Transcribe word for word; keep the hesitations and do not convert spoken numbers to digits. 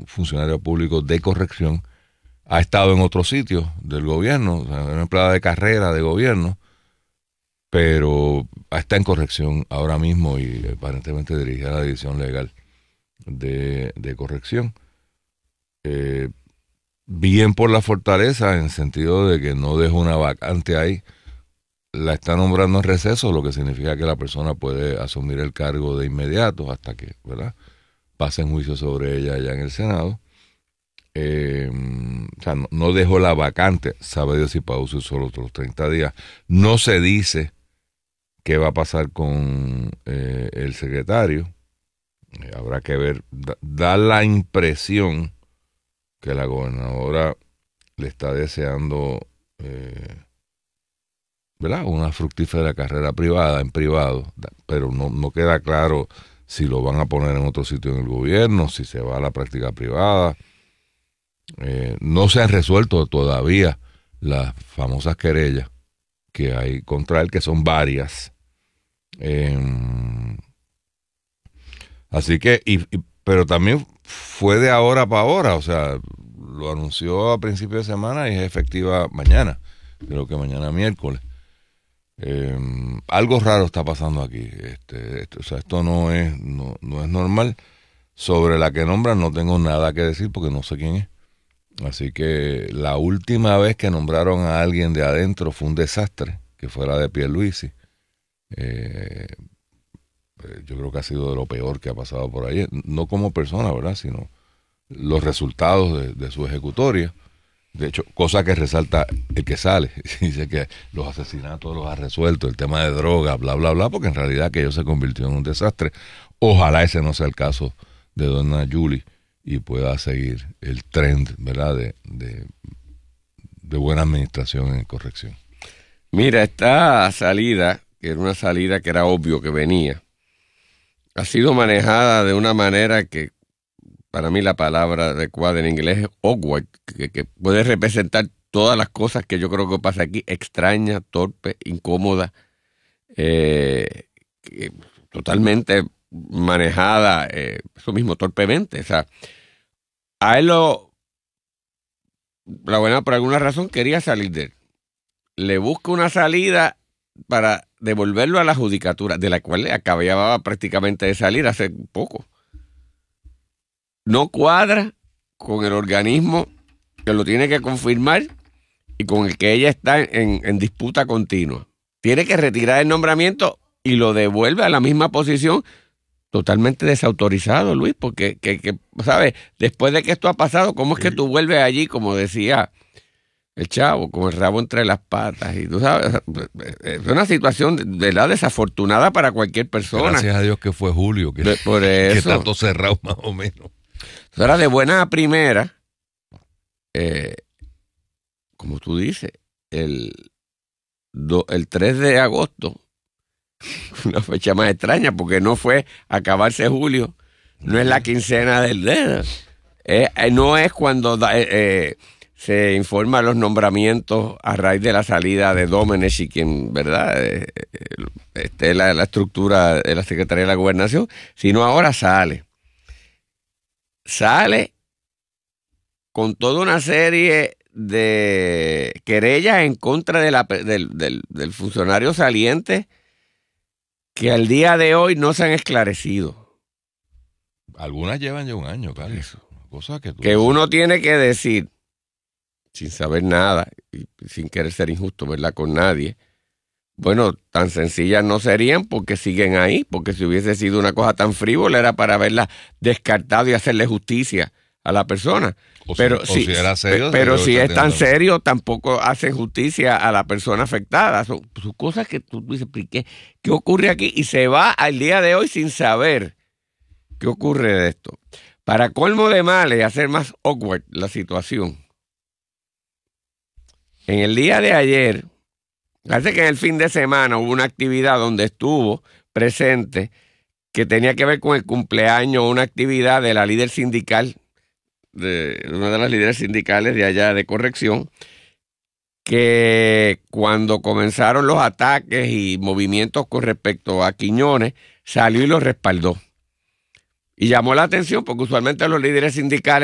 funcionario público de corrección, ha estado en otros sitios del gobierno, o sea, una empleada de carrera de gobierno, pero está en corrección ahora mismo y aparentemente dirige a la división legal de, de corrección. Eh, bien por la fortaleza, en sentido de que no deja una vacante ahí. La está nombrando en receso, lo que significa que la persona puede asumir el cargo de inmediato hasta que, ¿verdad?, pase en juicio sobre ella allá en el Senado. Eh, o sea, no, no dejó la vacante, sabe Dios si para usar solo otros treinta días. No se dice qué va a pasar con eh, el secretario. Eh, habrá que ver. Da, da la impresión que la gobernadora le está deseando eh, ¿verdad?, una fructífera carrera privada, en privado, pero no, no queda claro si lo van a poner en otro sitio en el gobierno, si se va a la práctica privada. Eh, no se han resuelto todavía las famosas querellas que hay contra él, que son varias. Eh, así que, y, y, pero también fue de ahora para ahora, o sea, lo anunció a principios de semana y es efectiva mañana, creo que mañana miércoles. Eh, algo raro está pasando aquí. Este, este, o sea, esto no es, no, no es normal. Sobre la que nombran no tengo nada que decir porque no sé quién es. Así que la última vez que nombraron a alguien de adentro fue un desastre, que fue la de Pierluisi. Eh, yo creo que ha sido de lo peor que ha pasado por ahí. No como persona, ¿verdad?, sino los resultados de, de su ejecutoria. De hecho, cosa que resalta el que sale. Dice que los asesinatos los ha resuelto, el tema de droga, bla, bla, bla, porque en realidad aquello se convirtió en un desastre. Ojalá ese no sea el caso de dona Yuli y pueda seguir el trend, ¿verdad?, de, de, de buena administración en corrección. Mira, esta salida, que era una salida que era obvio que venía, ha sido manejada de una manera que, para mí la palabra adecuada en inglés es awkward, que, que puede representar todas las cosas que yo creo que pasa aquí, extraña, torpe, incómoda, eh, que, totalmente manejada, eh, eso mismo, torpemente. O sea, a él lo, la buena, por alguna razón quería salir de él. Le busca una salida para devolverlo a la judicatura, de la cual acababa prácticamente de salir hace poco. No cuadra con el organismo que lo tiene que confirmar y con el que ella está en, en disputa continua. Tiene que retirar el nombramiento y lo devuelve a la misma posición totalmente desautorizado, Luis, porque, que, que, ¿sabes? Después de que esto ha pasado, ¿cómo es que tú vuelves allí, como decía el chavo, con el rabo entre las patas? Y tú sabes, es una situación de verdad desafortunada para cualquier persona. Gracias a Dios que fue Julio, que, de, por eso, que está todo cerrado más o menos. Ahora, de buena primera, eh, como tú dices, el, do, el tres de agosto, una fecha más extraña porque no fue acabarse julio, no es la quincena del dedo, eh, eh, no es cuando eh, eh, se informan los nombramientos a raíz de la salida de Domenech y quien, ¿verdad?, eh, eh, esté la, la estructura de la Secretaría de la Gobernación, sino ahora sale. Sale con toda una serie de querellas en contra de la, del, del, del funcionario saliente que al día de hoy no se han esclarecido. Algunas llevan ya un año, claro. Eso. Cosa que, tú que uno tiene que decir, sin saber nada y sin querer ser injusto, ¿verdad?, con nadie. Bueno, tan sencillas no serían porque siguen ahí, porque si hubiese sido una cosa tan frívola era para haberla descartado y hacerle justicia a la persona. O pero si, si, o si era serio, pero si es tan teniendo... serio, tampoco hacen justicia a la persona afectada. Son, son cosas que tú dices, ¿qué, ¿qué ocurre aquí? Y se va al día de hoy sin saber qué ocurre de esto. Para colmo de males, hacer más awkward la situación. En el día de ayer, parece que en el fin de semana hubo una actividad donde estuvo presente que tenía que ver con el cumpleaños, una actividad de la líder sindical, de una de las líderes sindicales de allá de corrección, que cuando comenzaron los ataques y movimientos con respecto a Quiñones, salió y lo respaldó. Y llamó la atención porque usualmente los líderes sindicales